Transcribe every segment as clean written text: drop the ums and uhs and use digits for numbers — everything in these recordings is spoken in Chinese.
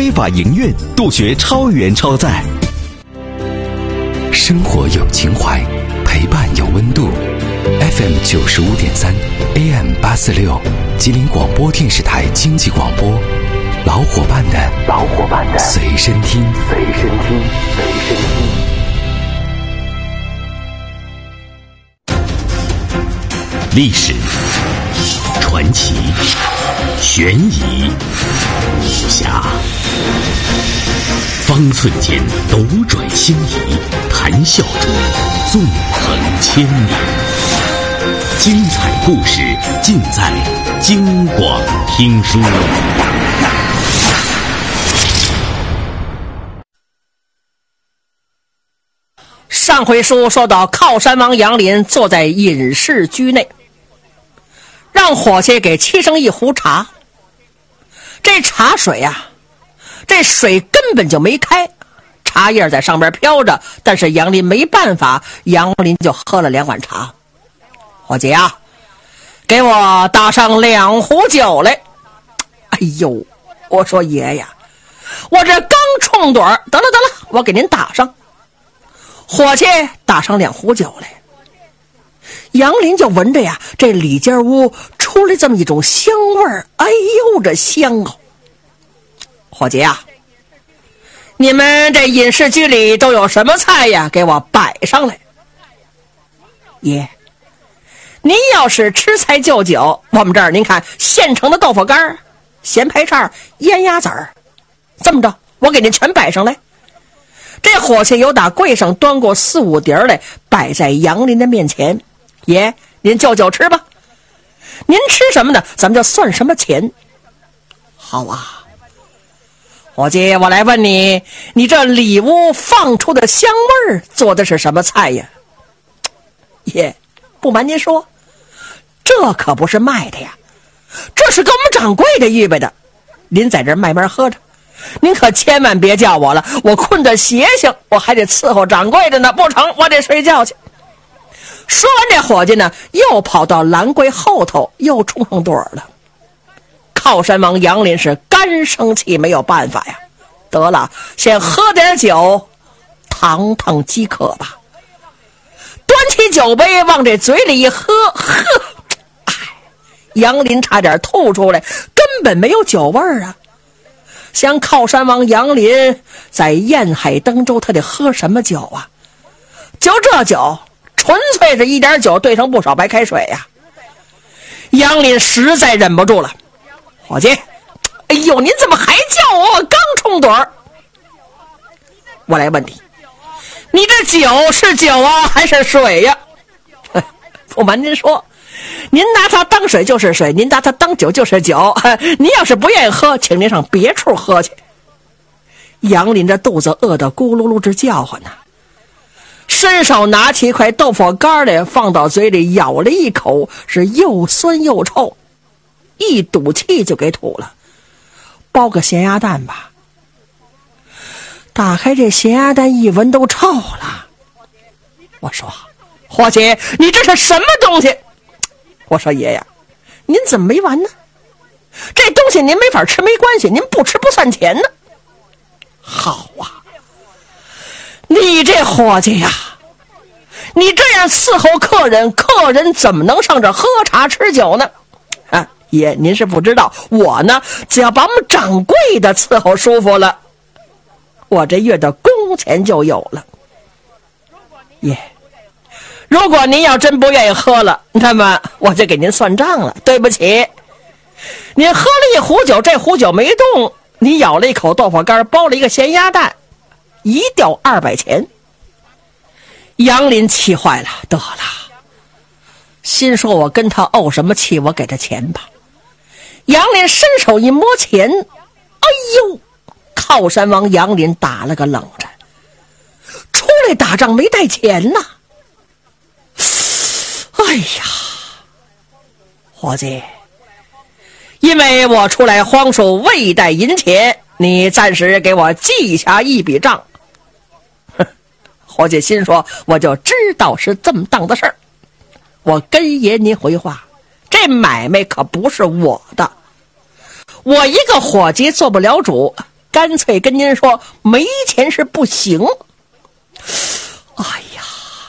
非法营运，杜绝超员超载。 生活有情怀，陪伴有温度。FM 95.3 AM 846，吉林广播电视台经济广播，老伙伴的随身听。 历史、传奇、悬疑、武侠，方寸间斗转星移，谈笑中纵横千年。精彩故事尽在京广听书。 上回书说到，靠山王杨林坐在隐士居内，让伙计给沏上一壶茶。这茶水啊，这水根本就没开，茶叶在上边飘着，但是杨林没办法，杨林就喝了2碗茶。伙计啊，给我打上2壶酒来。哎呦，我说爷呀，我这刚冲盹儿，得了，我给您打上。伙计打上2壶酒来，杨林就闻着呀，这里间屋出来这么一种香味儿，哎呦，这香哦！伙计啊，你们这饮食居里都有什么菜呀？给我摆上来。爷，您要是吃菜就酒，我们这儿您看现成的豆腐干、咸排叉、腌鸭子儿，这么着，我给您全摆上来。这伙计又打柜上端过4、5碟来，摆在杨林的面前。爷，您就酒吃吧，您吃什么呢，咱们就算什么钱。好啊，伙计，我来问你，你这里屋放出的香味儿做的是什么菜呀？爷，不瞒您说，这可不是卖的呀，这是给我们掌柜的预备的，您在这儿慢慢喝着，您可千万别叫我了，我困得邪性，我还得伺候掌柜的呢，不成，我得睡觉去。说完，这伙计呢又跑到栏柜后头，又冲上盹了。靠山王杨林是干生气，没有办法呀，得了，先喝点酒烫烫饥渴吧。端起酒杯往这嘴里一喝，哎，杨林差点吐出来，根本没有酒味儿啊。像靠山王杨林在沿海登州，他得喝什么酒啊？就这酒，纯粹是一点酒兑上不少白开水呀。杨林实在忍不住了，伙计，哎呦，您怎么还叫我？我刚冲盹儿。我来问你，你这酒是酒啊，还是水呀？不瞒您说，您拿它当水就是水，您拿它当酒就是酒。您要是不愿意喝，请您上别处喝去。杨林这肚子饿得咕噜噜直叫唤呢，伸手拿起一块豆腐干来，放到嘴里咬了一口，是又酸又臭，一赌气就给吐了。包个咸鸭蛋吧。打开这咸鸭蛋一闻都臭了。我说，伙计，你这是什么东西？我说，爷呀，您怎么没完呢？这东西您没法吃没关系，您不吃不算钱呢。好啊，你这伙计呀，你这样伺候客人，客人怎么能上这喝茶吃酒呢？啊，爷，您是不知道，我呢，只要把我们掌柜的伺候舒服了，我这月的工钱就有了。爷，如果您要真不愿意喝了，那么我就给您算账了。对不起，您喝了一壶酒，这壶酒没动，你咬了一口豆腐干，包了一个咸鸭蛋，一吊200钱。杨林气坏了，得了，心说我跟他怄什么气，我给他钱吧。杨林伸手一摸钱，哎呦，靠山王杨林打了个冷战，出来打仗没带钱呐。哎呀，伙计，因为我出来荒疏未带银钱，你暂时给我记下一笔账。伙计心说，我就知道是这么当的事儿。我跟爷您回话，这买卖可不是我的，我一个伙计做不了主， 干脆跟您说，没钱是不行。哎呀，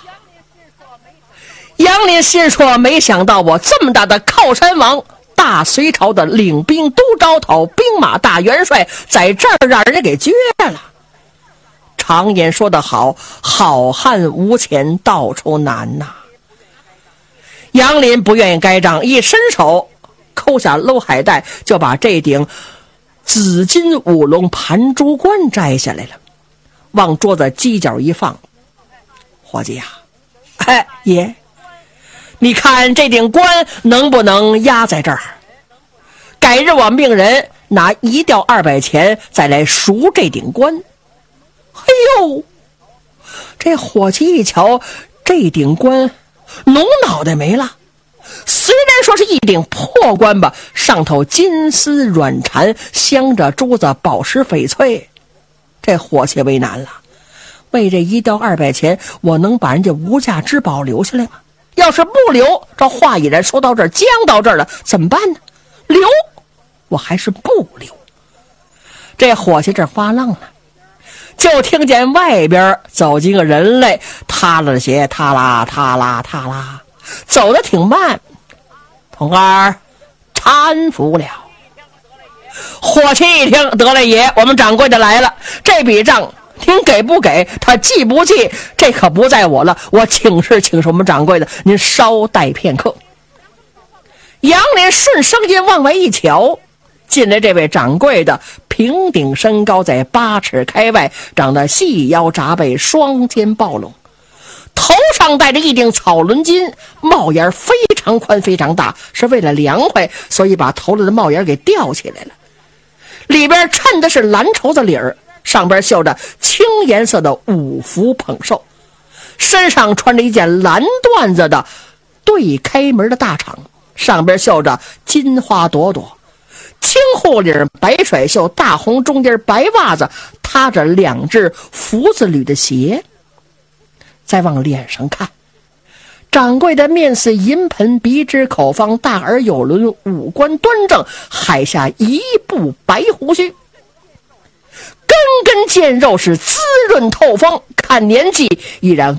杨林心说，没想到我这么大的靠山王，大隋朝的领兵都招头，兵马大元帅，在这儿让人给撅了。常言说得好，好汉无钱到处难呐。杨林不愿意该账，一伸手抠下搂海带，就把这顶紫金五龙盘珠冠摘下来了，往桌子犄角一放。伙计呀，爷，你看这顶冠能不能压在这儿？改日我命人拿1吊200钱再来赎这顶冠。哎呦，这伙计一瞧，这顶冠龙脑袋没了，虽然说是一顶破冠吧，上头金丝软缠，镶着珠子，宝石翡翠。这伙计为难了，为这1吊200钱，我能把人家无价之宝留下来吗？要是不留，这话已然说到这儿，僵到这儿了，怎么办呢？留，我还是不留？这伙计这发愣了，就听见外边走进个人来，踏了鞋，踏啦踏啦踏啦，走得挺慢。童儿搀扶了。伙计一听，得了爷，我们掌柜的来了，这笔账您给不给？他记不记？这可不在我了，我请示我们掌柜的，您稍待片刻。杨林顺声音往外一瞧，进来这位掌柜的，平顶身高在8尺开外，长得细腰扎背，双肩暴拢，头上戴着一顶草轮巾，帽檐非常宽非常大，是为了凉快，所以把头里的帽檐给吊起来了。里边衬的是蓝绸子领儿，上边绣着青颜色的五福捧寿，身上穿着一件蓝缎子的对开门的大氅，上边绣着金花朵朵，青护领白甩袖，大红中间白袜子，踏着2只福字履的鞋。再往脸上看，掌柜的面似银盆，鼻直口方，大而有轮，五官端正，海下一部白胡须，根根见肉，是滋润透风，看年纪依然